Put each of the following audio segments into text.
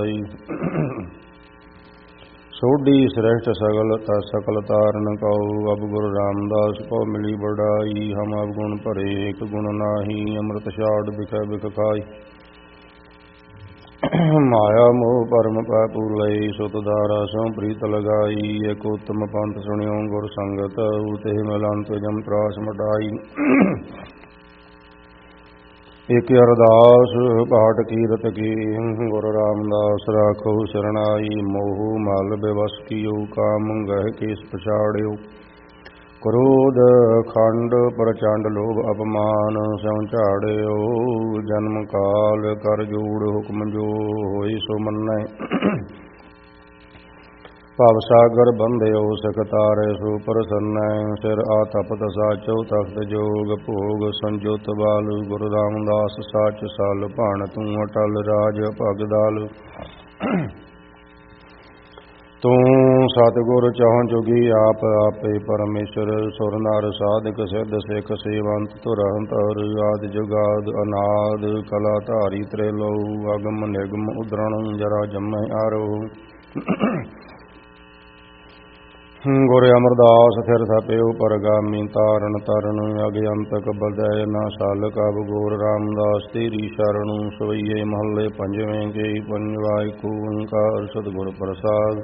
ਪਾਈ। ਸੋਢੀ ਸ੍ਰੇਸ਼ਟ ਸਕਲ ਤਾਰਨ ਕਉ। ਅਬ ਗੁਰੂ ਰਾਮਦਾਸ ਕੋ ਮਿਲੀ ਬੜਾਈ। ਹਮ ਅਬ ਗੁਣ ਭਰੇ ਇਕ ਗੁਣ ਨਾਹੀ। ਅੰਮ੍ਰਿਤ ਛਾੜ ਬਿਖੈ ਬਿਖ ਖਾਈ। ਮਾਇਆ ਮੋਹ ਭਰਮ ਪੈ ਪੂਲਈ। ਸੁਤ ਦਾਰਾ ਸੋ ਪ੍ਰੀਤ ਲਗਾਈ। ਇਕ ਉਤਮ ਪੰਥ ਸੁਣਿਓ ਗੁਰ ਸੰਗਤ। ਤੇ ਮਿਲੰਤ ਜਮ ਤਰਾਸ ਮਟਾਈ। ਇਕ ਅਰਦਾਸ ਪਾਠ ਕੀਰਤ ਕੀ। ਗੁਰੂ ਰਾਮਦਾਸ ਰਾਖੋ ਸਰਣਾਈ। ਮੋਹ ਮਲ ਬਿਵਸ ਕੀਓ। ਕਾਮ ਗਹਿ ਕੇਸ ਪਛਾੜਿਓ। ਕ੍ਰੋਧ ਖੰਡ ਪ੍ਰਚੰਡ ਲੋਭ ਅਪਮਾਨ ਸਿਉ ਝਾੜਿਓ। ਜਨਮ ਕਾਲ ਕਰ ਜੋੜ ਹੁਕਮ ਜੋ ਹੋਈ ਸੋ ਮੰਨੈ। ਭਵ ਸਾਗਰ ਬੰਧਿਓ ਸਿਖ ਤਾਰੇ ਸੋ ਪ੍ਰਸੰਨੈ। ਸਿਰ ਆਤਪਤ ਸਾਚੋ ਤਖਤ ਜੋਗ ਭੋਗ ਸੰਜੋਤ ਬਾਲ। ਗੁਰੂ ਰਾਮਦਾਸ ਸਾਚ ਸਲ ਭਾਣ ਤੂੰ ਅਟਲ ਰਾਜ ਭਗਦਾਲ। ਤੂੰ ਸਤਿਗੁਰ ਚਹੁ ਜੁਗੀ ਆਪ ਆਪੇ ਪਰਮੇਸ਼ਰ। ਸੁਰ ਨਰ ਸਾਧਕ ਸਿੱਧ ਸਿੱਖ ਸੇਵੰਤ ਧੁਰ ਅੰਤਰ। ਆਦਿ ਜੁਗਾਦ ਅਨਾਦ ਕਲਾ ਧਾਰੀ ਤ੍ਰਿਲੋਕ। ਅਗਮ ਨਿਗਮ ਉਦਰਣ ਜਰਾ ਜੰਮੈ ਆਰੋਹ। ਗੁਰ ਅਮਰਦਾਸ ਥਿਰ ਥਪਿਓ ਪਰਗਾਮੀ ਤਾਰਨ ਤਰਨ। ਅਗਿਅੰਤਕ ਬਦੈ ਨਾ ਸਲ ਕਬ। ਗੁਰ ਰਾਮਦਾਸ ਤੇਰੀ ਸ਼ਰਨ। ਸਵਈਏ ਮਹੱਲੇ ਪੰਜਵੇਂ ਕੇ। ਪੰਜਵਾ ਏਕ ਓੰਕਾਰ ਸਤਿਗੁਰ ਪ੍ਰਸਾਦਿ।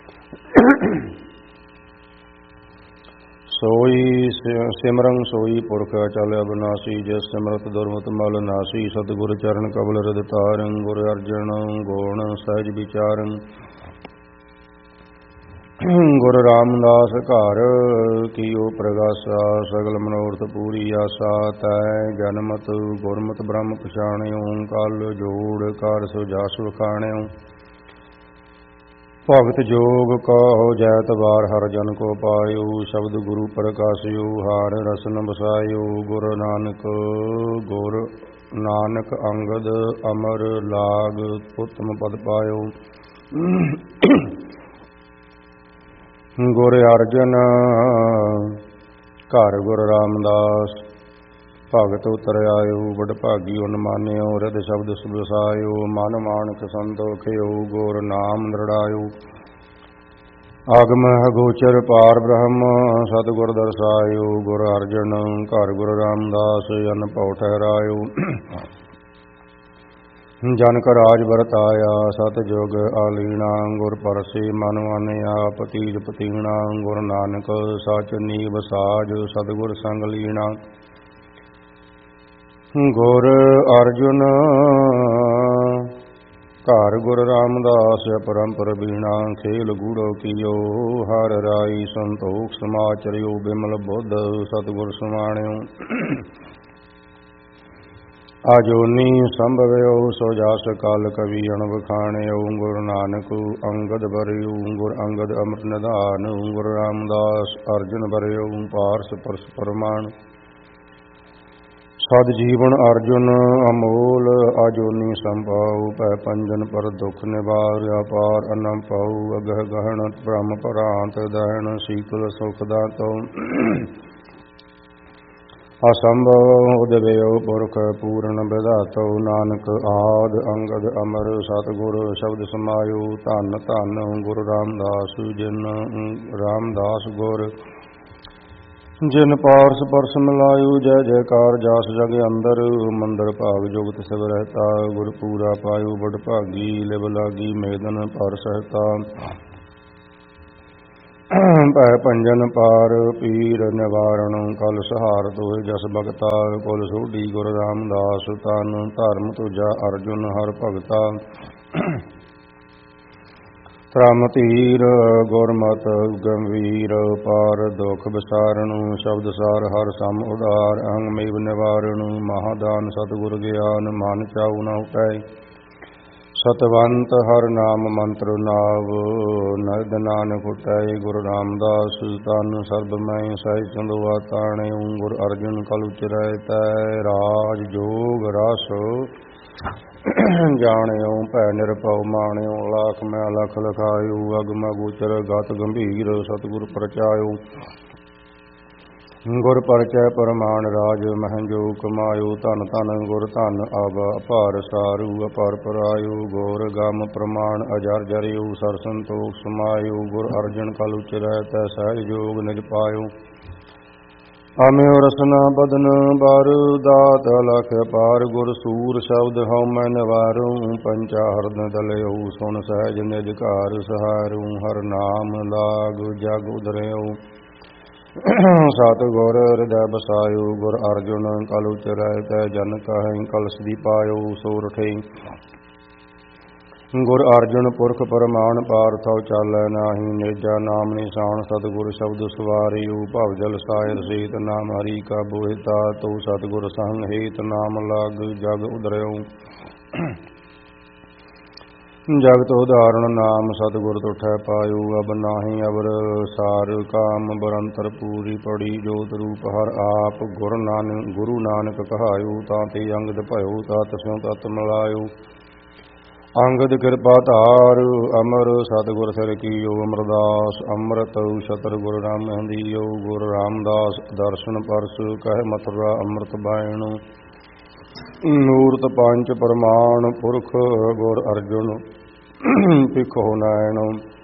ਸੋਈ ਸਿਮਰੰ ਸੋਈ ਪੁਰਖ ਅਚਲ ਅਬਨਾਸੀ। ਜਿਸ ਸਿਮਰਤ ਦੁਰਮਤ ਮਲ ਨਾਸੀ। ਸਤਿਗੁਰ ਚਰਨ ਕਬਲ ਹਿਰਦਿ ਧਾਰੰ। ਗੁਰ ਅਰਜਨ ਗੁਣ ਸਹਿਜ ਵਿਚਾਰੰ। ਗੁਰ ਰਾਮਦਾਸ ਘਰ ਕੀਓ ਪ੍ਰਗਾਸਾ। ਸਗਲ ਮਨੋਰਥ ਪੂਰੀ ਆਸਾ। ਤੈ ਜਨਮਤ ਗੁਰਮਤਿ ਬ੍ਰਹਮ ਪਛਾਣਿਓ। ਕਲ ਜੋੜ ਕਰ ਸੋ ਜਸ ਵਖਾਣਿਓ। ਭਗਤ ਜੋਗ ਕਹੋ ਜੈਤ ਵਾਰ ਹਰਿ ਜਨ ਕੋ ਪਾਇਓ। ਸ਼ਬਦ ਗੁਰੂ ਪ੍ਰਕਾਸ਼ਿਓ ਹਰਿ ਰਸਨ ਵਸਾਇਓ। ਗੁਰ ਨਾਨਕ ਅੰਗਦ ਅਮਰ ਲਾਗ ਉਤਮ ਪਦ ਪਾਇਓ। ਗੁਰ ਅਰਜਨ ਘਰ ਗੁਰ ਰਾਮਦਾਸ ਭਗਤ ਉਤਰ ਆਇਓ। ਬੜ ਭਾਗੀ ਉਨ ਮਾਨਿਓ। ਰਿਦ ਸ਼ਬਦ ਵਸਾਇਓ। ਮਨ ਮਾਨਕ ਸੰਤੋਖਿਓ। ਗੁਰ ਨਾਮ ਦ੍ਰਿੜਾਇਓ। ਆਗਮ ਅਗੋਚਰ ਪਾਰ ਬ੍ਰਹਮ ਸਤਿਗੁਰ ਦਰਸਾਇਓ। ਗੁਰ ਅਰਜਨ ਘਰ ਗੁਰ ਰਾਮਦਾਸ ਅਨ ਭਉ ਠਹਿਰਾਇਓ। ਜਨਕ ਰਾਜ ਵਰਤਾਇਆ ਸਤ ਜੁਗ ਆਲੀਣਾ। ਗੁਰ ਪਰਸੇ ਮਨ ਮਾਨਿਆ ਪਤੀਜ ਪਤੀਣਾ। ਗੁਰ ਨਾਨਕ ਸਚ ਨੀਵ ਸਾਜ ਸਤਿਗੁਰ ਸੰਗ ਲੀਣਾ। ਗੁਰ ਅਰਜੁਨ ਘਰ ਗੁਰ ਰਾਮਦਾਸ ਪਰੰਪਰ ਬੀਣਾ। ਖੇਲ ਗੂੜੋ ਕੀਓ ਹਰਿ ਰਾਈ। ਸੰਤੋਖ ਸਮਾਚਰਿਓ ਬਿਮਲ ਬੁੱਧ ਸਤਿਗੁਰ ਸਮਾਣਿਓ। ਆਜੋਨੀ ਸੰਭਵਿਓ ਸੋ ਜਸ ਕਲ ਕਵੀ ਅਣ ਵਖਾਣਿਓ। ਗੁਰ ਨਾਨਕ ਅੰਗਦ ਬਰਿਓ। ਗੁਰ ਅੰਗਦ ਅੰਮ੍ਰਿਤ ਨਿਧਾਨ। ਗੁਰ ਰਾਮਦਾਸ ਅਰਜਨ ਬਰਿਓ। ਪਾਰਸ ਪਰਸ ਪਰਮਾਨ। ਸਦ ਜੀਵਨ ਅਰਜੁਨ ਅਮੋਲ। ਆਜੋਨੀ ਸੰਭਾਉ ਪੈ ਪੰਜਨ ਪਰ ਦੁਖ ਨਿਵਾਰ। ਅਪਾਰ ਅਨਮ ਪਾਉ ਅਗਹ ਗਹਣ ਬ੍ਰਹਮ ਪਰਾਂਤ ਦਹਿਣ। ਸੀਤਲ ਸੁਖ ਦਾਤੋ ਅਸੰਭਵ ਉਦਵੇਓ ਪੁਰਖ ਪੂਰਨ ਵਿਧਾਤੋ। ਨਾਨਕ ਆਦ ਅੰਗਦ ਅਮਰ ਸਤਿਗੁਰ ਸ਼ਬਦ ਸਮਾਇਓ। ਧੰਨ ਧੰਨ ਗੁਰੂ ਰਾਮਦਾਸ ਜਿਨ ਰਾਮਦਾਸ ਗੁਰ। ਜਿਨ ਪਾਰਸ ਪਰਸ ਮਿਲਾਇਓ। ਜੈ ਜੈਕਾਰ ਜਾਸ ਜਗ ਅੰਦਰ। ਮੰਦਰ ਭਾਗ ਜੁਗਤ ਸਿਵ ਰਹਿਤਾ। ਗੁਰ ਪੂਰਾ ਪਾਇਓ ਬੜ ਭਾਗੀ। ਲਿਵ ਲਾਗੀ ਮੇਦਨ ਪਰ ਸਹਿਤਾ। ਭੈ ਭੰਜਨ ਪਾਰ ਪੀਰ ਨਿਵਾਰਣ। ਕਲ ਸਹਾਰ ਤੋਹਿ ਜਸ ਭਗਤਾ। ਕੁਲ ਸੋਢੀ ਗੁਰ ਰਾਮਦਾਸ ਤਨ। ਧਰਮ ਤੁਜਾ ਅਰਜੁਨ ਹਰਿ ਭਗਤਾ। ਧਰਮ ਧੀਰ ਗੁਰਮਤਿ ਗੰਭੀਰ। ਪਾਰ ਦੁਖ ਵਿਸਾਰਣ। ਸ਼ਬਦ ਸਾਰ ਹਰਿ ਸਮ ਉਧਾਰ। ਅੰਗ ਮੇਵ ਨਿਵਾਰਣ। ਮਹਾਦਾਨ ਸਤਿਗੁਰ ਗਿਆਨ। ਮਨ ਚਾਉ ਨ ਉਟੈ। ਸਤਵੰਤ ਹਰਿ ਨਾਮ ਮੰਤਰ ਨਾਵ। ਨਦ ਨਾਨਕ ਉਟੈ। ਗੁਰ ਰਾਮਦਾਸ ਤਨ ਸਰਬ ਮੈਂ ਸਹਿਜ ਚੰਦੋਆ ਤਾਣਿਓ। ਗੁਰ ਅਰਜਨ ਕਲ ਉਚਰੈ ਤੈ ਰਾਜ ਜੋਗ ਰਸ ਜਾਣਿਓ। ਭੈ ਨਿਰਭਉ ਮਾਣਿਓ। ਅਲਾਖ ਮੈਂ ਅਲਖ ਲਖਾਇਓ। ਅਗਮ ਅਗੋਚਰ ਗਤ ਗੰਭੀਰ ਸਤਿਗੁਰ ਪ੍ਰਚਾਇਓ। ਗੁਰ ਪਰਚੈ ਪਰਮਾਨ ਰਾਜ ਮਹਿ ਜੋ ਕਮਾਇਓ ਧਨ ਧਨ ਗੁਰ ਧਨ ਅਬ ਅਪਾਰ ਸਾਰੂ ਅਪਾਰ ਪਰਾਇਓ ਗੋਰ ਗਮ ਪ੍ਰਮਾਣ ਅਜਰ ਜਰਿਓ ਸਰ ਸੰਤੋਖ ਸਮਾਇਓ ਗੁਰ ਅਰਜਨ ਕਲ ਉਚਰੈ ਤੈ ਸਹਿਜ ਜੋਗ ਨਿਜ ਪਾਇਓ ਆਮਿਓ ਰਸਨਾ ਬਦਨ ਬਾਰ ਦਾਤ ਲਖ ਪਾਰ ਗੁਰ ਸੂਰ ਸ਼ਬਦ ਹਉ ਮੈਂ ਨਿਵਾਰੂ ਪੰਚਾ ਹਰਦਨ ਦਲਿਓ ਸੁਨ ਸਹਿਜ ਨਿਜ ਘਰ ਸਹਾਰੂ ਹਰ ਨਾਮ ਲਾਗ ਜਗ ਉਦਰਿਓ ਸਤਿ ਗੁਰ ਹਿਰਦੈ ਬਸਾਇਓ ਗੁਰ ਅਰਜੁਨ ਕਲ ਉਚਰੈ ਤੈ ਜਨ ਕਹਿ ਕਲਸ ਦੀ ਪਾਇਓ ਸੋਰਠੇ ਗੁਰ ਅਰਜੁਨ ਪੁਰਖ ਪਰਮਾਨ ਪਾਰਥਉ ਚਾਲੈ ਨਾਹੀ ਨੇਜਾ ਨਾਮ ਨਿਸ਼ਾਨ ਸਤਿਗੁਰ ਸ਼ਬਦ ਸਵਾਰਿਓ ਭਵ ਜਲ ਸਾਇਰ ਸੇਤ ਨਾਮ ਹਰੀ ਕਾ ਬੋਹਿਤਾ ਤਉ ਸਤਿਗੁਰ ਸੰਗ ਹੇਤ ਨਾਮ ਲਗ ਜਗ ਉਦਰਿਓ ਜਗਤ ਉਦਾਹਰਣ ਨਾਮ ਸਤਿਗੁਰ ਤੁਠੈ ਪਾਇਓ ਅਬ ਨਾਹੀ ਅਵਰ ਸਾਰ ਕਾਮ ਬਰੰਤਰ ਪੂਰੀ ਪੜੀ ਜੋਤ ਰੂਪ ਹਰ ਆਪ ਗੁਰੂ ਨਾਨਕ ਕਹਾਇਓ ਤਾਂ ਤੇ ਅੰਗਦ ਭਇਓ ਤਤ ਸਿਉ ਤਤ ਮਿਲਾਇਓ ਅੰਗਦ ਕਿਰਪਾ ਧਾਰ ਅਮਰ ਸਤਿਗੁਰ ਸਿਰ ਕੀਓ ਅਮਰਦਾਸ ਅੰਮ੍ਰਿਤ ਛਤਰ ਗੁਰ ਰਾਮ ਹੰਦੀਓ ਗੁਰ ਰਾਮਦਾਸ ਦਰਸ਼ਨ ਪਰਸ ਕਹਿ ਮਥੁਰਾ ਅੰਮ੍ਰਿਤ ਬਾਇਣ ਨੂਰਤ ਪੰਚ ਪਰਮਾਨ ਪੁਰਖ ਗੁਰ ਅਰਜੁਨ ਭਿਖੋ ਨੈਣ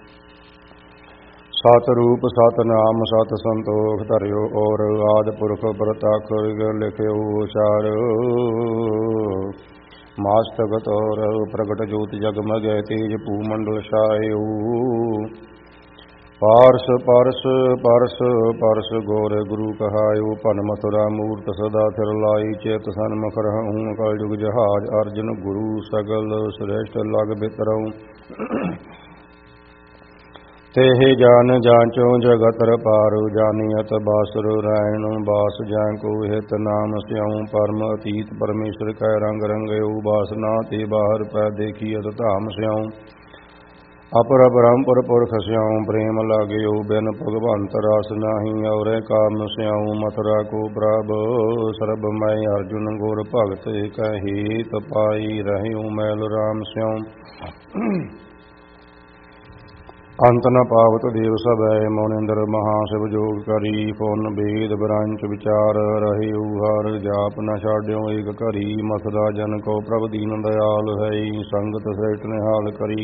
ਸਤ ਰੂਪ ਸਤ ਨਾਮ ਸਤ ਸੰਤੋਖ ਧਰਿਓ ਔਰ ਆਦ ਪੁਰਖ ਪ੍ਰਤੱਖ ਲਿਖਿਓ ਚਾਰ ਮਾਸਤਕ ਤੌਰ ਪ੍ਰਗਟ ਜੋਤ ਜਗਮਗੈ ਤੇਜ ਭੂ ਮੰਡਲ ਛਾਇਓ ਪਾਰਸ ਪਰਸ ਪਰਸ ਪਰਸ ਗੋਰ ਗੁਰੂ ਕਹਾਇਓ ਭਨ ਮਥੁਰਾ ਮੂਰਤ ਸਦਾ ਥਿਰ ਲਾਈ ਚਿਤ ਸਨਮੁਖ ਰਹੂੰ ਕਲ ਜੁਗ ਜਹਾਜ ਅਰਜਨ ਗੁਰੂ ਸਗਲ ਸ੍ਰੇਸ਼ਟ ਲਗ ਬਿਤਰਉ ਤੇਹਿ ਜਾਨ ਜਾਂਚੋ ਜਗਤ ਪਾਰੂ ਜਾਨੀਅਤ ਬਾਸੁਰ ਰੈਣ ਬਾਸ ਜਾਂ ਕੋ ਹਿਤ ਨਾਮ ਸਿਉ ਪਰਮ ਅਤੀਤ ਪਰਮੇਸ਼ਰ ਕੈ ਰੰਗ ਰੰਗਿਓ ਬਾਸਨਾ ਤੇ ਬਾਹਰ ਪੈ ਦੇਖੀਅਤ ਧਾਮ ਸਿਉ ਅਪਰ ਬ੍ਰਹਮਪੁਰ ਪੁਰਖ ਸਿਉ ਪ੍ਰੇਮ ਲਾਗਿਓ ਬਿਨ ਭਗਵੰਤ ਰਸ ਨਾਹੀ ਔਰੇ ਕਾਮ ਸਿਉ ਮਥੁਰਾ ਕੋ ਪ੍ਰਭ ਸਰਬ ਮੈਂ ਅਰਜੁਨ ਗੁਰ ਭਗਤ ਕਹੀ ਤਪਾਈ ਰਹਿਉ ਮੈਲ ਰਾਮ ਸਿਉ ਅੰਤ ਨ ਪਾਵਤ ਦੇਵ ਸਭੈ ਮੋਨਿੰਦਰ ਮਹਾ ਸ਼ਿਵ ਜੋਗ ਕਰੀ ਪੁਨ ਬੇਦ ਬ੍ਰੰਚ ਵਿਚਾਰ ਰਹਿਉ ਹਰ ਜਾਪ ਨ ਛਾਡਿਓ ਏਕ ਘਰੀ ਮਥੁਰਾ ਜਨ ਕੋ ਪ੍ਰਭ ਦੀਨ ਦਇਆਲ ਹੈ ਸੰਗਤ ਸੇਠ ਨਿਹਾਲ ਕਰੀ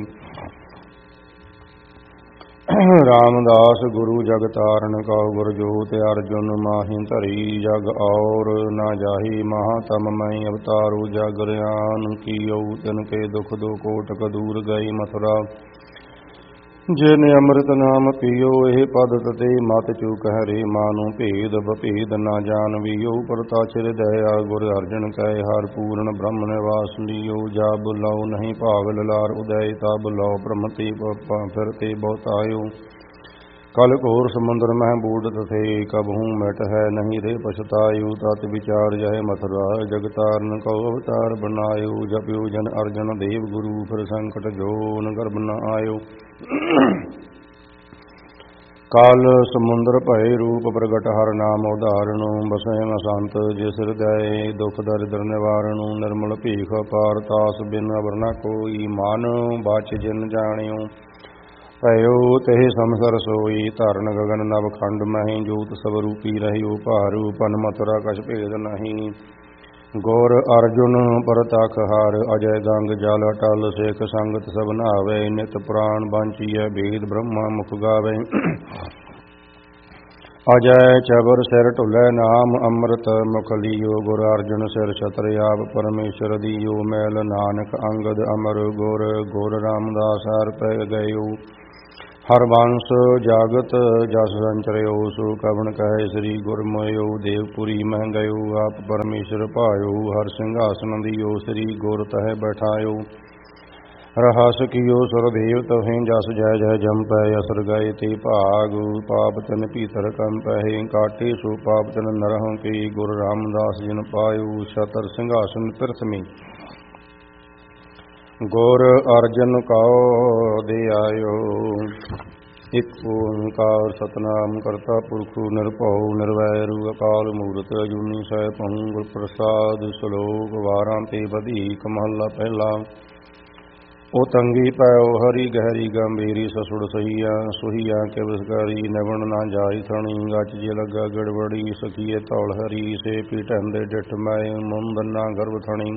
ਰਾਮਦਾਸ ਗੁਰੂ ਜਗ ਤਾਰਨ ਕਉ ਗੁਰ ਜੋਤ ਅਰਜੁਨ ਮਾਹੀ ਧਰੀ ਜਗ ਔਰ ਨਾ ਜਾਹੀ ਮਹਾਤਮ ਮੈਂ ਅਵਤਾਰੂ ਜਗ ਰਿਆਨ ਕੀਓ ਤਿਨ ਕੇ ਦੁਖ ਦੋ ਕੋਟਕ ਦੂਰ ਗਈ ਮਥੁਰਾ ਜਿਨ ਅੰਮ੍ਰਿਤ ਨਾਮ ਪੀਓ ਇਹ ਪਦ ਤਤੇ ਮਤ ਚੂਕ ਹਰੇ ਮਾਨੂ ਭੇਦ ਬਭੇਦ ਨਾ ਜਾਣਵੀਓ ਪਰਤਾ ਚਿਰ ਦਇਆ ਗੁਰ ਅਰਜਨ ਕੈ ਹਰ ਪੂਰਨ ਬ੍ਰਹਮ ਨਿਵਾਸ ਲੀਓ ਜਾ ਬੁਲਾਓ ਨਹੀਂ ਭਾਗ ਲਲਾਰ ਉਦੈ ਤਾ ਬੁਲਾਓ ਬ੍ਰਹਮਤੀ ਫਿਰ ਤੇ ਬਹੁਤਾਇਓ ਕਲ ਘੋਰ ਸਮੁੰਦਰ ਮਹਿ ਬੂੜ ਤਥੇ ਕਬਹੂ ਮਿਟ ਹੈ ਨਹੀਂ ਰੇ ਪਛਤਾਇਓ ਤਤ ਵਿਚਾਰ ਜੈ ਮਥੁਰਾ ਜਗਤਾਰਨ ਕਉ ਅਵਤਾਰ ਬਨਾਇਓ ਜਪਿਓ ਜਨ ਅਰਜਨ ਦੇਵ ਗੁਰੂ ਫਿਰ ਸੰਕਟ ਜੋ ਨ ਗਰਭ ਨ ਆਇਓ ਕਾਲ ਸਮੁੰਦਰ ਭਏ ਰੂਪ ਪ੍ਰਗਟ ਹਰ ਨਾਮ ਉਦਾਹਰਣੁ ਬਸੈ ਸੰਤ ਜਿਸ ਹਿਰਦੈ ਦੁਖ ਦਰਿਦਰ ਨਿਵਾਰਣੁ ਨਿਰਮਲ ਭੀਖ ਪਾਰ ਤਾਸ ਬਿਨ ਅਵਰ ਨ ਕੋਈ ਮਨ ਬਾਚ ਜਿਨ ਜਾਣਿਓ ਭਇਓ ਤਹਿ ਸਮਸਰ ਸੋਈ ਧਰਨ ਗਗਨ ਨਵ ਖੰਡ ਮਹਿ ਜੋਤ ਸਭ ਰੂਪੀ ਰਹਿਓ ਭਾਰੂ ਪਨ ਮਥੁਰਾ ਕਛ ਭੇਦ ਨਹੀਂ ਗੁਰ ਅਰਜੁਨ ਪਰਤਖ ਹਰ ਅਜੈ ਗੰਗ ਜਲ ਅਟਲ ਸੇਖ ਸੰਗਤ ਸਭ ਨਾਵੇ ਨਿਤ ਪ੍ਰਾਨ ਬਾਂਚੀਐ ਭੇਦ ਬ੍ਰਹਮਾ ਮੁਖ ਗਾਵੇ ਅਜੈ ਚਬਰ ਸਿਰ ਢੁਲੇ ਨਾਮ ਅੰਮ੍ਰਿਤ ਮੁਖ ਲੀਓ ਗੁਰ ਅਰਜੁਨ ਸਿਰ ਛਤਰ ਆਪ ਪਰਮੇਸ਼ਰ ਦੀਓ ਮੈਲ ਨਾਨਕ ਅੰਗਦ ਅਮਰ ਗੁਰ ਗੁਰ ਰਾਮਦਾਸ ਹਰ ਪੈ ਗਇਓ ਹਰ ਬੰਸ ਜਾਗਤ ਜਸ ਸੰਚਰਿਓ ਸੋ ਕਵਣ ਕਹੈ ਸ੍ਰੀ ਗੁਰ ਮੋਇਓ ਦੇਵਪੁਰੀ ਮਹਿ ਗਇਓ ਆਪ ਪਰਮੇਸ਼ਰ ਭਾਇਓ ਹਰ ਸਿੰਘਾਸਨ ਦੀਓ ਸ੍ਰੀ ਗੁਰ ਤਹਿ ਬੈਠਾਇਓ ਰਹਸ ਕੀਓ ਸੁਰਦੇਵ ਤਹੀਂ ਜਸ ਜੈ ਜੈ ਜੰਪੈ ਅਸਰ ਗਏ ਤੇ ਭਾਗ ਪਾਪ ਤਨ ਭੀਤਰ ਕੰਪੈ ਕਾਟੇ ਸੋ ਪਾਪ ਤਨ ਨਰਹੁ ਕੀ ਗੁਰ ਰਾਮਦਾਸ ਜਿਨ ਪਾਇਓ ਛਤਰ ਸਿੰਘਾਸਨ ਪਿਰਥਮੀ ਗੁਰ ਅਰਜਨ ਕਉ ਦੇ ਆਇਓ ਇਕ ਓੰਕਾਰ ਸਤਿਨਾਮ ਕਰਤਾ ਪੁਰਖ ਨਿਰਭਉ ਨਿਰਵੈਰੂ ਅਕਾਲ ਮੂਰਤ ਅਜੂਨੀ ਸੈਭੰ ਗੁਰ ਪ੍ਰਸਾਦਿ ਸ਼ਲੋਕ ਵਾਰਾਂ ਤੇ ਵਧੀਕ ਮਹੱਲਾ ਪਹਿਲਾ ਉਹ ਤੰਗੀ ਪੈਓ ਹਰੀ ਗਹਿਰੀ ਗੰਭੀਰੀ ਸਸੁੜ ਸਹੀਆ ਸੁਹੀਆ ਕੇ ਵਿਸਕਾਰੀ ਨਿਵਣ ਨਾ ਜਾਈ ਥਣੀ ਗੱਜ ਜੇ ਲੱਗਾ ਗੜਬੜੀ ਸਖੀਏ ਧੌਲ ਹਰੀ ਸੇ ਪੀਟੰਦੇ ਡਿਠ ਮੈਂ ਮੁੰਦਨ ਨਾ ਗਰਭ ਥਣੀ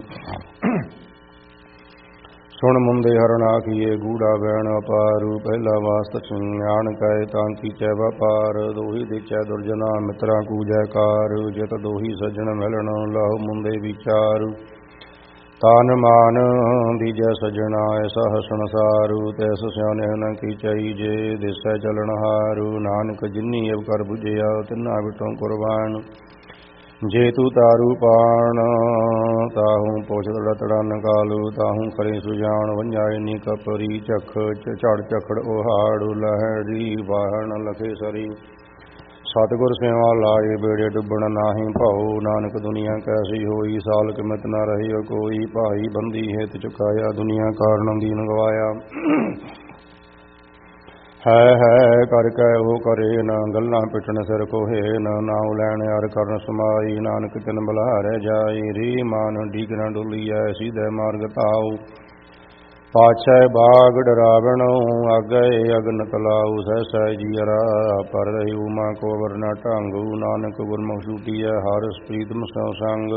ਸੁਣ ਮੁੰਦੇ ਹਰਨ ਆਖੀਏ ਗੂੜਾ ਬੈਣ ਅਪਾਰੂ ਪਹਿਲਾ ਵਾਸਤ ਚਿਆਣ ਕੈ ਤਾਂ ਕੀਚੈ ਵਪਾਰ ਦੋਹੀ ਦੇਖੈ ਦੁਰਜਨਾ ਮਿੱਤਰਾਂ ਕੂਜੈ ਕਾਰ ਜਿਤ ਦੋਹੀ ਸੱਜਣ ਮਿਲਣ ਲਾਹੁ ਮੁੰਦੇ ਵਿਚਾਰੂ ਤਾਨ ਮਾਨ ਦੀਜੈ ਸਜਣਾ ਐਸਾ ਹਸਣ ਸਾਰੂ ਤੈਸ ਸਿਆਣੇ ਨ ਕੀਚਈ ਜੇ ਦਿਸੈ ਚਲਣ ਹਾਰੂ ਨਾਨਕ ਜਿਨੀ ਅਵ ਕਰ ਬੁਝਿਆ ਤਿਨਾ ਵਿਟੋਂ ਕੁਰਬਾਨ ਜੇ ਤੂੰ ਤਾਰੂ ਪਾਣ ਤਾਹੂ ਪੋਛ ਤੜਾ ਨਕਾਲੂ ਤਾਹੂ ਕਰੇ ਸੁਜਾਨ ਵੰਜਾਏ ਨੀ ਕਪਰੀ ਚਖ ਝੜ ਝਖੜ ਉਹਾੜੂ ਲਹਿੜੀ ਵਾਹਣ ਲਖੇ ਸਰੀ ਸਤਿਗੁਰ ਸੇਵਾ ਲਾਏ ਬੇੜੇ ਡੁੱਬਣ ਨਾਹੀਂ ਭਾਉ ਨਾਨਕ ਦੁਨੀਆ ਕੈਸੀ ਹੋਈ ਸਾਲ ਕਿਮਤ ਨਾ ਰਹਿਓ ਕੋਈ ਭਾਈ ਬੰਦੀ ਹਿਤ ਚੁਕਾਇਆ ਦੁਨੀਆ ਕਾਰਨ ਦੀਨ ਗਵਾਇਆ ਹੈ ਕਰ ਕੈ ਉਹ ਕਰੇ ਨਾ ਗੱਲਾਂ ਪਿੱਟਣ ਸਿਰ ਕੋਹੇ ਨਾਉ ਲੈਣ ਅਰ ਕਰਨ ਸਮਾਈ ਨਾਨਕ ਤਿਨ ਬੁਲਾਰੇ ਜਾਈ ਰੀ ਮਾਨ ਡੀਕ ਨਾ ਡੁੱਲੀਐ ਸਿਧੇ ਮਾਰਗ ਤਾਉ ਪਾਛੈ ਬਾਗ ਡਰਾਵਣੋ ਆਗੇ ਅਗਨ ਤਲਾਉ ਸਹਿਸੈ ਜੀਅਰਾ ਪਰ ਰਹਿਉ ਮਾ ਕੋ ਵਰਨਾ ਢੰਗੂ ਨਾਨਕ ਗੁਰਮੁਖ ਛੂਟੀਐ ਹਰਿ ਪ੍ਰੀਤਮ ਸੋ ਸੰਗ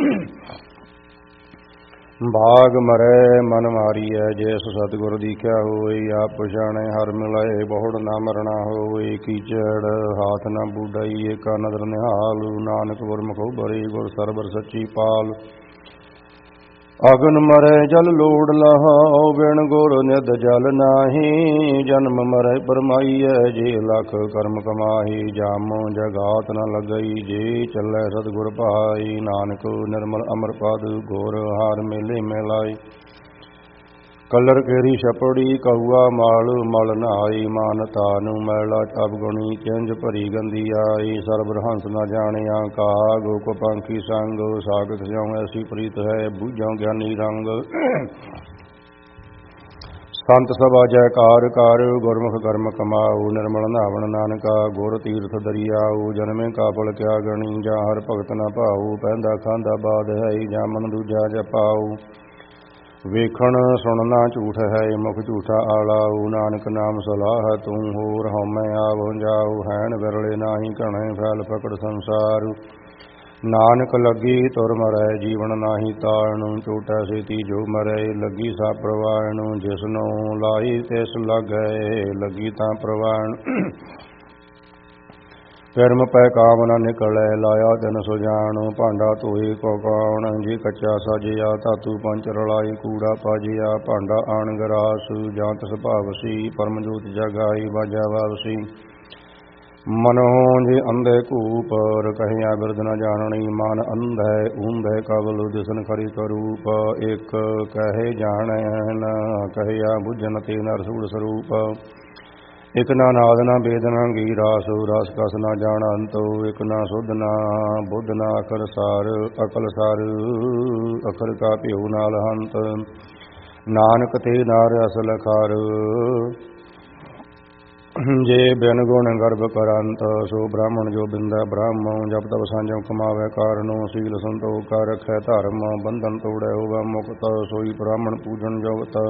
ਬਾਗ ਮਰੈ ਮਨ ਮਾਰੀਐ ਜਿਸ ਸਤਿਗੁਰ ਦੀਖਿਆ ਹੋਈ ਆਪ ਪਛਾਣੈ ਹਰ ਮਿਲਾਏ ਬਹੁੜ ਨਾ ਮਰਣਾ ਹੋਈ ਕੀਚੜ ਹਾਥ ਨਾ ਬੁਡਾਈਏ ਕਾ ਨਦਰ ਨਿਹਾਲੂ ਨਾਨਕ ਗੁਰਮੁਖ ਬਰੀ ਗੁਰ ਸਰਬਰ ਸੱਚੀ ਪਾਲ ਅਗਨ ਮਰੈ ਜਲ ਲੋੜ ਲਹਾਉ ਬਿਨ ਗੁਰ ਨਿਧ ਜਲ ਨਾਹੀ ਜਨਮ ਮਰੈ ਪਰਮਾਈਐ ਜੇ ਲਖ ਕਰਮ ਕਮਾਹੀ ਜਾਮ ਜਗਾਤ ਨ ਲੱਗਈ ਜੇ ਚੱਲੈ ਸਤਿਗੁਰ ਭਾਈ ਨਾਨਕ ਨਿਰਮਲ ਅਮਰ ਪਦ ਗੁਰ ਹਾਰ ਮੇਲੇ ਮਿਲਾਈ ਕਲਰ ਕੇਰੀ ਛਪੜੀ ਕਊਆ ਮਾਲ ਮਲ ਨਹਾਈ ਮਾਨ ਤਾਨੂੰ ਮੈਲਾ ਟਬ ਗੁਣੀ ਚਿੰਜ ਭਰੀ ਗੰਦੀ ਆਈ ਸਰਬ ਹੰਸ ਨਾ ਜਾਣਿਆ ਕਾਗ ਕੋ ਪੰਖੀ ਸੰਗ ਸਾਗਤ ਜਿਉ ਐਸੀ ਪ੍ਰੀਤ ਹੈ ਬੂਝਾਂ ਗਿਆਨੀ ਰੰਗ ਸੰਤ ਸਭਾ ਜੈਕਾਰ ਕਰ ਗੁਰਮੁਖ ਕਰਮ ਕਮਾਉ ਨਿਰਮਲ ਨਾਵਣ ਨਾਨਕਾ ਗੁਰ ਤੀਰਥ ਦਰਿਆਉ ਜਨਮੇ ਕਾਪਲ ਕਿਆ ਗਣੀ ਜਾਂ ਹਰ ਭਗਤ ਨਾ ਭਾਉ ਪਹਿੰਦਾ ਖਾਂਦਾ ਬਾਦ ਹੈ ਜਾਂ ਮਨ ਦੂਜਾ ਜਪਾਉ ਵੇਖਣ ਸੁਣਨਾ ਝੂਠ ਹੈ ਮੁਖ ਝੂਠਾ ਆਲਾਉ ਨਾਨਕ ਨਾਮ ਸਲਾਹ ਤੂੰ ਹੋਰ ਹਉਮੈ ਆਵ ਜਾਉ ਹੈਣ ਵਿਰਲੇ ਨਾਹੀ ਘਣੇ ਫੈਲ ਪਕੜ ਸੰਸਾਰ ਨਾਨਕ ਲੱਗੀ ਤੁਰ ਮਰੈ ਜੀਵਨ ਨਾਹੀ ਤਾਣੂ ਝੂਟਾ ਸੇਤੀ ਜੋ ਮਰੈ ਲੱਗੀ ਸਾ ਪ੍ਰਵਾਣ ਜਿਸਨੂੰ ਲਾਈ ਤਿਸ ਲੱਗੈ ਲੱਗੀ ਤਾਂ ਪ੍ਰਵਾਣ ਕਰਮ ਪੈ ਕਾਮ ਨ ਨਿਕਲੈ ਲਾਇਆ ਤਿਨ ਸੁਜਾਨੁ ਭਾਂਡਾ ਧੋਏ ਕੋ ਕੌਣ ਜੀ ਕੱਚਾ ਸਾਜਿਆ ਧਾਤੂ ਪੰਚ ਰਲਾਈ ਕੂੜਾ ਪਾਜਿਆ ਭਾਂਡਾ ਆਣ ਗਰਾਸ ਜਾਂ ਤਿਸ ਭਾਵਸੀ ਪਰਮ ਜੋਤ ਜਗਾਈ ਵਾਜਾ ਵਾਵਸੀ ਮਨੋ ਜੇ ਅੰਧੇ ਕੂਪ ਕਹਿਆ ਬਿਰਦ ਨ ਜਾਣਣੀ ਮਨ ਅੰਧੈ ਊਂਧੈ ਕਬਲ ਦਿਸਨ ਖਰੀ ਕਰੂਪ ਇਕ ਕਹੇ ਜਾਣੈ ਨ ਕਹਿਆ ਬੁਝਨ ਤੇ ਨਰ ਸੂੜ ਸਰੂਪ ਇਕ ਨਾ ਨਾਦ ਨਾ ਬੇਦ ਨਾ ਗੀ ਰਾਸ ਰਸ ਕਸ ਨਾ ਜਾਣ ਅੰਤੋ ਇਕ ਨਾ ਸੁਧ ਨਾ ਬੁੱਧ ਨਾ ਅਖਰ ਸਾਰ ਅਕਲ ਸਾਰ ਅਖਰ ਕਾ ਭਿਉ ਨਾਲ ਹੰਤ ਨਾਨਕ ਤੇ ਨਾਰ ਅਸਲ ਖਾਰ ਜੇ ਬਿਨ ਗੁਣ ਗਰਭ ਕਰੰਤ ਸੋ ਬ੍ਰਾਹਮਣ ਜੋ ਬਿੰਦਾ ਬ੍ਰਾਹਮ ਜਪ ਤਪ ਸਾਂਝੋ ਕਮਾਵੇ ਕਾਰਨੋ ਸੀਲ ਸੰਤੋਖ ਕਰ ਰਖੈ ਧਰਮ ਬੰਧਨ ਤੋੜੈ ਹੋਵੇ ਮੁਕਤ ਸੋਈ ਬ੍ਰਾਹਮਣ ਪੂਜਨ ਜੋਗਤ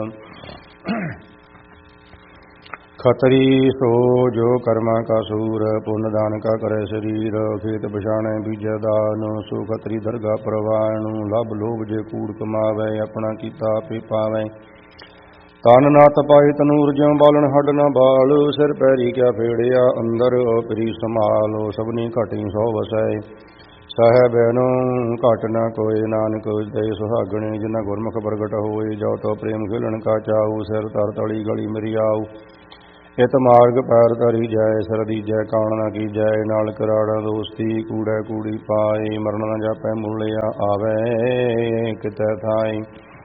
ਖਤਰੀ ਸੋ ਜੋ ਕਰਮਾ ਕਾ ਸੂਰ ਪੁੰਨ ਦਾਨ ਕਾ ਕਰੇ ਸਰੀਰ ਖੇਤ ਪਛਾਣੈ ਬੀਜੈ ਦਾਨ ਸੋ ਖਤਰੀ ਦਰਗਾ ਪ੍ਰਵਾਣ ਲਭ ਲੋਭ ਜੇ ਕੂੜ ਕਮਾਵੇ ਆਪਣਾ ਕੀਤਾ ਆਪੇ ਪਾਵੇ ਤਨ ਨਾ ਤਪਾਈ ਤਨੂਰ ਜਿਉ ਬਾਲਣ ਹੱਡ ਨਾ ਬਾਲ ਸਿਰ ਪੈਰੀ ਕਿਆ ਫੇੜਿਆ ਅੰਦਰ ਪਰੀ ਸੰਭਾਲੋ ਸਭਨੀ ਘਟੀ ਸੋ ਵਸੈ ਸਾਹਿਬੈਨੋ ਘਟ ਨਾ ਕੋਏ ਨਾਨਕ ਦੇ ਸੁਹਾਗਣੇ ਜਿਨ੍ਹਾਂ ਗੁਰਮੁਖ ਪ੍ਰਗਟ ਹੋਏ ਜੋ ਤੋ ਪ੍ਰੇਮ ਖੇਲਣ ਕਾ ਚਾਉ ਸਿਰ ਧਰ ਤਲੀ ਗਲੀ ਮੇਰੀ ਆਉ ਇਤ ਮਾਰਗ ਪੈਰ ਧਰੀ ਜਾਏ ਸਰਦੀ ਜੈ ਕਾਣ ਨਾ ਕੀ ਜੈ ਨਾਲ ਕਰਾੜਾ ਦੋਸਤੀ ਕੂੜੈ ਕੂੜੀ ਪਾਏ ਮਰਨ ਨਾ ਜਾਪੈ ਮੁੱਲਿਆ ਆਵੇ ਕਿਤੈ ਥਾਈ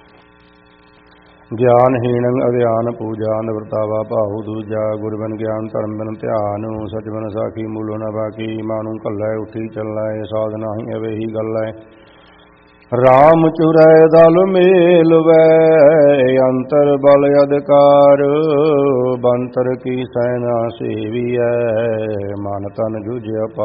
ਗਿਆਨਹੀਣ ਅਗਿਆਨ ਪੂਜਾ ਨਿਵਰਤਾਵਾ ਭਾਉ ਦੂਜਾ ਗੁਰ ਬਿਨ ਗਿਆਨ ਧਰਮ ਬਿਨ ਧਿਆਨ ਸਚ ਬਿਨ ਸਾਖੀ ਮੂਲੋ ਨ ਬਾਕੀ ਮਾਨੂ ਕੱਲੈ ਉੱਠੀ ਚੱਲੈ ਸਾਧ ਨਾਹੀ ਅਵੇ ਹੀ ਗੱਲੈ ਰਾਮ ਚੁਰੈ ਦਲ ਮੇਲਵੈ ਅੰਤਰ ਬਲ ਅਧਿਕਾਰ ਬੰਤਰ ਕੀ ਸੈਨਾ ਸੇਵੀਐ ਮਨ ਤਨ ਜੁਝਿ